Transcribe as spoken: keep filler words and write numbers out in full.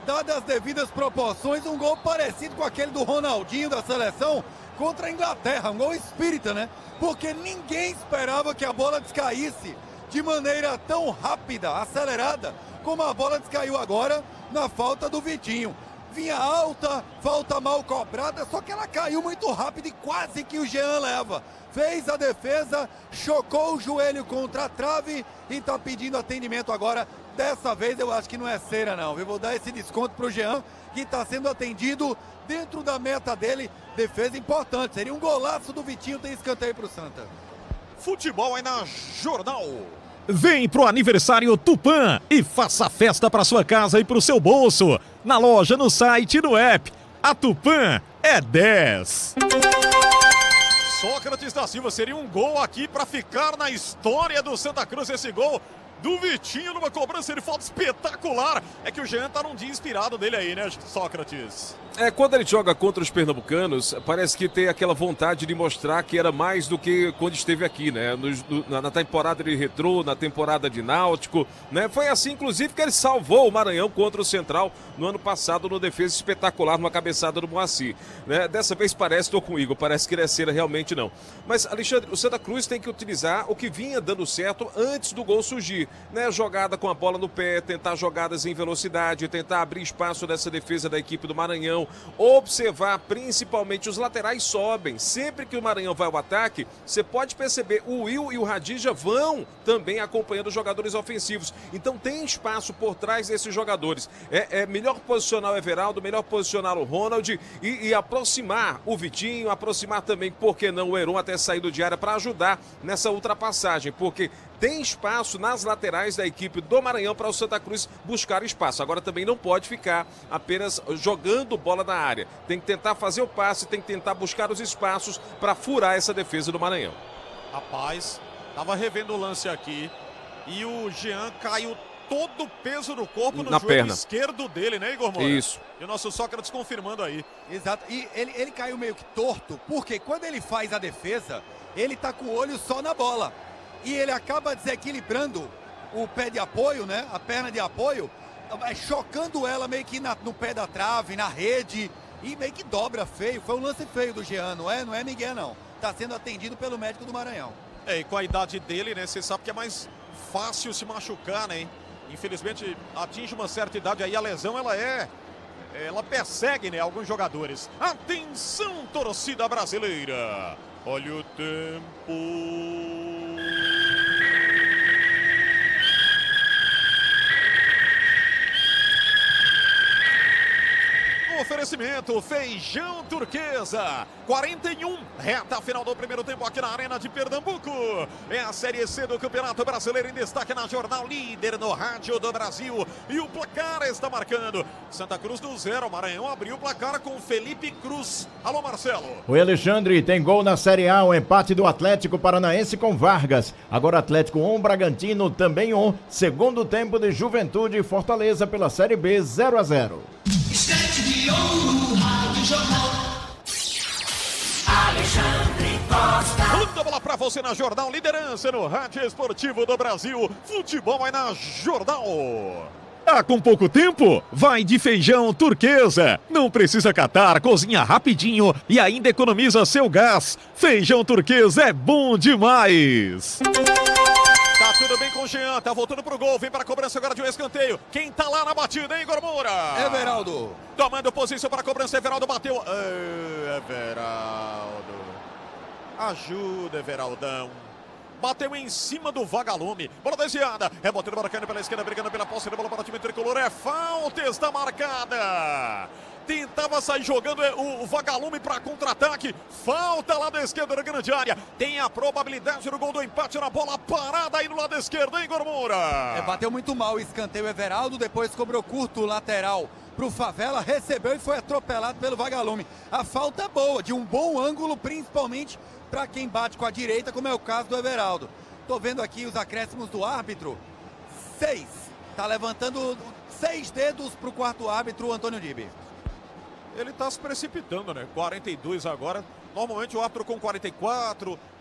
guardadas as devidas proporções, um gol parecido com aquele do Ronaldinho da seleção contra a Inglaterra, um gol espírita, né? Porque ninguém esperava que a bola descaísse de maneira tão rápida, acelerada, como a bola descaiu agora na falta do Vitinho. Vinha alta, falta mal cobrada, só que ela caiu muito rápido e quase que o Jean leva. Fez a defesa, chocou o joelho contra a trave e tá pedindo atendimento agora. Dessa vez eu acho que não é cera não, eu vou dar esse desconto pro Jean, que tá sendo atendido dentro da meta dele. Defesa importante, seria um golaço do Vitinho, tem escanteio pro Santa. Futebol aí na Jornal. Vem pro aniversário Tupã e faça festa para sua casa e pro seu bolso. Na loja, no site e no app. A Tupã é dez. Sócrates da Silva, seria um gol aqui para ficar na história do Santa Cruz, esse gol do Vitinho numa cobrança de falta espetacular. É que o Jean tá num dia inspirado dele aí, né, Sócrates? É, quando ele joga contra os pernambucanos, parece que tem aquela vontade de mostrar que era mais do que quando esteve aqui, né? No, no, na temporada de Retrô, na temporada de Náutico, né? Foi assim, inclusive, que ele salvou o Maranhão contra o Central no ano passado, no defesa espetacular, numa cabeçada do Moacir, né? Dessa vez parece, estou com o Igor, parece que ele é cera, realmente não. Mas, Alexandre, o Santa Cruz tem que utilizar o que vinha dando certo antes do gol surgir, né? Jogada com a bola no pé, tentar jogadas em velocidade, tentar abrir espaço dessa defesa da equipe do Maranhão, observar principalmente os laterais sobem. Sempre que o Maranhão vai ao ataque, você pode perceber, o Will e o Radija vão também acompanhando os jogadores ofensivos. Então tem espaço por trás desses jogadores. É, é melhor posicionar o Everaldo, melhor posicionar o Ronald e, e aproximar o Vitinho, aproximar também, por que não, o Heron até sair do diário para ajudar nessa ultrapassagem, porque tem espaço nas laterais da equipe do Maranhão para o Santa Cruz buscar espaço. Agora também não pode ficar apenas jogando bola na área. Tem que tentar fazer o passe, tem que tentar buscar os espaços para furar essa defesa do Maranhão. Rapaz, tava revendo o lance aqui e o Jean caiu todo o peso do corpo no na joelho perna esquerdo dele, né, Igor Moura? Isso. E o nosso Sócrates confirmando aí. Exato, e ele, ele caiu meio que torto, porque quando ele faz a defesa, ele tá com o olho só na bola. E ele acaba desequilibrando o pé de apoio, né? A perna de apoio, chocando ela meio que na, no pé da trave, na rede, e meio que dobra feio. Foi um lance feio do Jean, não é? Não é Miguel, não. Tá sendo atendido pelo médico do Maranhão. É, e com a idade dele, né? Você sabe que é mais fácil se machucar, né? Hein? Infelizmente, atinge uma certa idade aí, a lesão, ela é... Ela persegue, né? Alguns jogadores. Atenção, torcida brasileira! Olha o tempo... Oferecimento Feijão Turquesa, quarenta e um, reta final do primeiro tempo aqui na Arena de Pernambuco. É a Série C do Campeonato Brasileiro em destaque na Jornal, líder no rádio do Brasil. E o placar está marcando. Santa Cruz do zero, Maranhão abriu o placar com Felipe Cruz. Alô, Marcelo. Oi, Alexandre, tem gol na Série A, o empate do Atlético Paranaense com Vargas. Agora Atlético um, Bragantino também um. Segundo tempo de Juventude e Fortaleza pela Série B, zero a zero. Rádio Jornal. Alexandre Costa. Manda bola pra você na Jornal, liderança no rádio esportivo do Brasil. Futebol é na Jornal. Tá com pouco tempo? Vai de Feijão Turquesa. Não precisa catar, cozinha rapidinho e ainda economiza seu gás. Feijão Turquesa é bom demais. Tá tudo bem com o Jean, tá voltando pro gol, vem para a cobrança agora de um escanteio. Quem tá lá na batida, hein, Igor Moura? Everaldo. Tomando posição para a cobrança, Everaldo bateu. Ei, Everaldo. Ajuda, Everaldão. Bateu em cima do Vagalume. Bola desviada. Rebotando, marcando pela esquerda, brigando pela posse de bola para o time tricolor. É falta, está marcada. Tentava sair jogando o Vagalume para contra-ataque. Falta lá da esquerda da grande área. Tem a probabilidade do gol do empate na bola parada aí no lado esquerdo, hein, Igor Moura? É, bateu muito mal o escanteio Everaldo, depois cobrou curto o lateral pro Favela, recebeu e foi atropelado pelo Vagalume. A falta é boa, de um bom ângulo, principalmente para quem bate com a direita, como é o caso do Everaldo. Tô vendo aqui os acréscimos do árbitro. Seis. Tá levantando seis dedos pro quarto árbitro, Antônio Dibi. Ele tá se precipitando, né? quarenta e dois agora. Normalmente o árbitro com quarenta e quatro,